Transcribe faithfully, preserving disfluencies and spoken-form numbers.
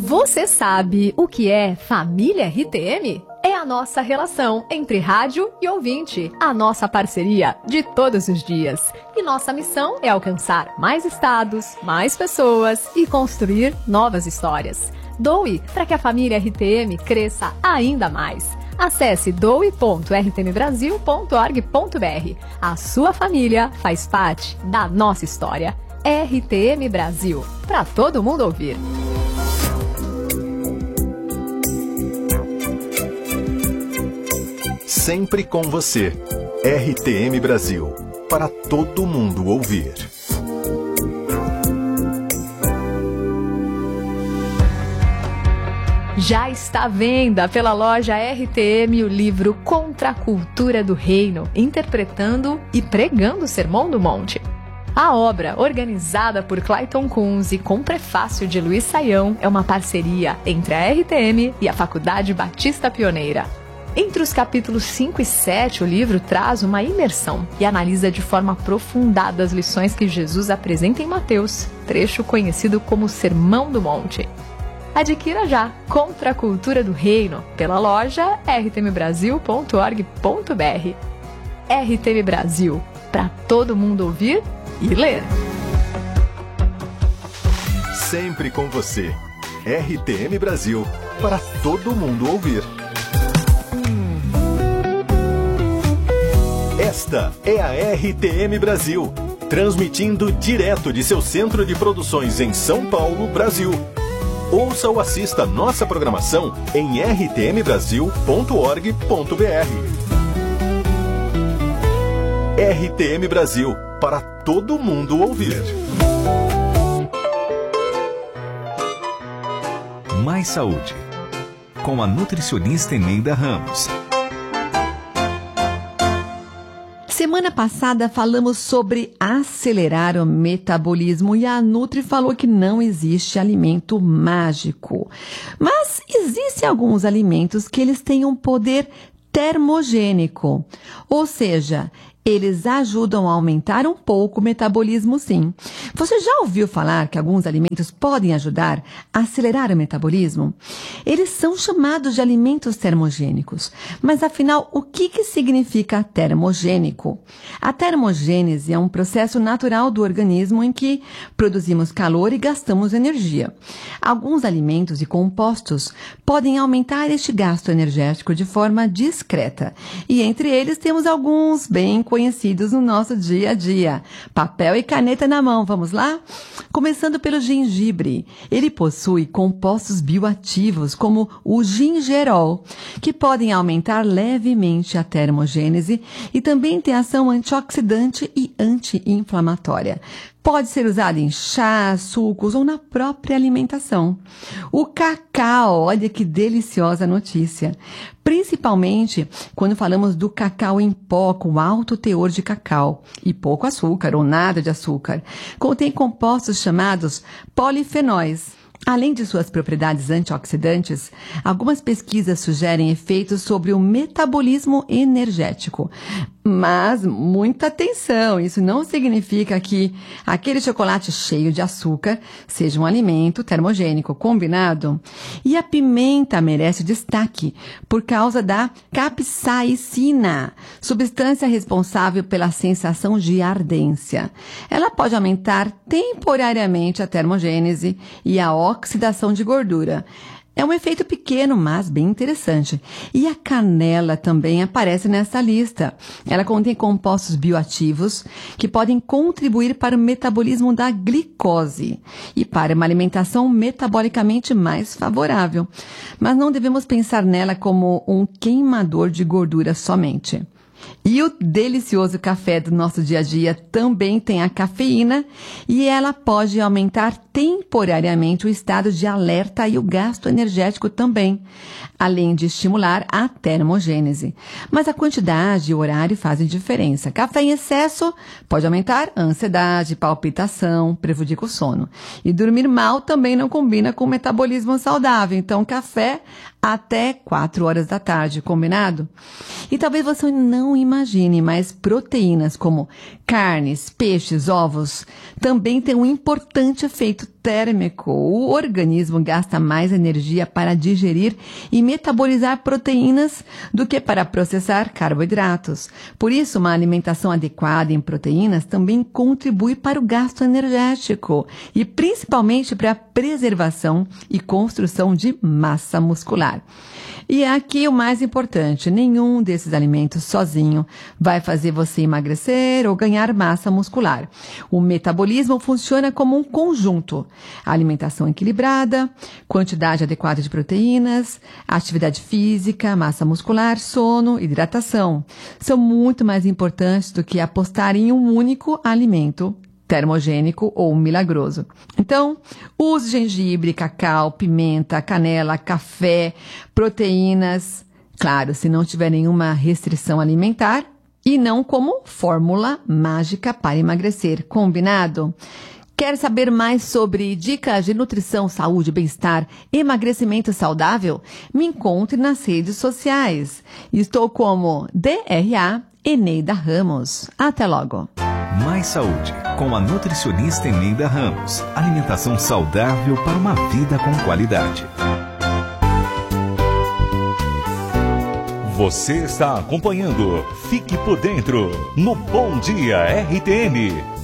Você sabe o que é Família R T M? É a nossa relação entre rádio e ouvinte, a nossa parceria de todos os dias. E nossa missão é alcançar mais estados, mais pessoas e construir novas histórias. Doe para que a família R T M cresça ainda mais. Acesse doe ponto r t m brasil ponto org ponto b r. A sua família faz parte da nossa história. R T M Brasil, para todo mundo ouvir. Sempre com você. R T M Brasil, para todo mundo ouvir. Já está à venda pela loja R T M o livro Contra a Cultura do Reino, interpretando e pregando o Sermão do Monte. A obra, organizada por Clayton Kunz e com prefácio de Luiz Saião, é uma parceria entre a R T M e a Faculdade Batista Pioneira. Entre os capítulos cinco e sete, o livro traz uma imersão e analisa de forma aprofundada as lições que Jesus apresenta em Mateus, trecho conhecido como Sermão do Monte. Adquira já Contra a Cultura do Reino pela loja r t m brasil ponto org ponto b r. R T M Brasil, para todo mundo ouvir e ler. Sempre com você. R T M Brasil, para todo mundo ouvir. Esta é a R T M Brasil, transmitindo direto de seu centro de produções em São Paulo, Brasil. Ouça ou assista nossa programação em r t m brasil ponto org ponto b r. R T M Brasil, para todo mundo ouvir. Mais Saúde, com a nutricionista Eneida Ramos. Semana passada falamos sobre acelerar o metabolismo e a Nutri falou que não existe alimento mágico. Mas existem alguns alimentos que eles têm um poder termogênico, ou seja, eles ajudam a aumentar um pouco o metabolismo, sim. Você já ouviu falar que alguns alimentos podem ajudar a acelerar o metabolismo? Eles são chamados de alimentos termogênicos. Mas, afinal, o que, que significa termogênico? A termogênese é um processo natural do organismo em que produzimos calor e gastamos energia. Alguns alimentos e compostos podem aumentar este gasto energético de forma discreta. E entre eles temos alguns bem conhecidos conhecidos no nosso dia a dia. Papel e caneta na mão, vamos lá? Começando pelo gengibre. Ele possui compostos bioativos, como o gingerol, que podem aumentar levemente a termogênese e também tem ação antioxidante e anti-inflamatória. Pode ser usado em chá, sucos ou na própria alimentação. O cacau, olha que deliciosa notícia. Principalmente quando falamos do cacau em pó com alto teor de cacau e pouco açúcar ou nada de açúcar. Contém compostos chamados polifenóis. Além de suas propriedades antioxidantes, algumas pesquisas sugerem efeitos sobre o metabolismo energético. Mas muita atenção, isso não significa que aquele chocolate cheio de açúcar seja um alimento termogênico, combinado? E a pimenta merece destaque por causa da capsaicina, substância responsável pela sensação de ardência. Ela pode aumentar temporariamente a termogênese e a oxidação de gordura. É um efeito pequeno, mas bem interessante. E a canela também aparece nessa lista. Ela contém compostos bioativos que podem contribuir para o metabolismo da glicose e para uma alimentação metabolicamente mais favorável. Mas não devemos pensar nela como um queimador de gordura somente. E o delicioso café do nosso dia a dia também tem a cafeína e ela pode aumentar temporariamente o estado de alerta e o gasto energético também, além de estimular a termogênese. Mas a quantidade e o horário fazem diferença. Café em excesso pode aumentar a ansiedade, palpitação, prejudica o sono. E dormir mal também não combina com o metabolismo saudável. Então, café até quatro horas da tarde, combinado? E talvez você não imagine, mas proteínas como carnes, peixes, ovos também têm um importante efeito térmico. O organismo gasta mais energia para digerir e metabolizar proteínas do que para processar carboidratos. Por isso, uma alimentação adequada em proteínas também contribui para o gasto energético e principalmente para a preservação e construção de massa muscular. E aqui o mais importante, nenhum desses alimentos sozinho vai fazer você emagrecer ou ganhar massa muscular. O metabolismo funciona como um conjunto. A alimentação equilibrada, quantidade adequada de proteínas, atividade física, massa muscular, sono, hidratação. São muito mais importantes do que apostar em um único alimento termogênico ou milagroso. Então, use gengibre, cacau, pimenta, canela, café, proteínas. Claro, se não tiver nenhuma restrição alimentar e não como fórmula mágica para emagrecer. Combinado? Quer saber mais sobre dicas de nutrição, saúde, bem-estar, emagrecimento saudável? Me encontre nas redes sociais. Estou como D R A Eneida Ramos. Até logo! Mais Saúde, com a nutricionista Eneida Ramos. Alimentação saudável para uma vida com qualidade. Você está acompanhando Fique por Dentro no Bom Dia R T M.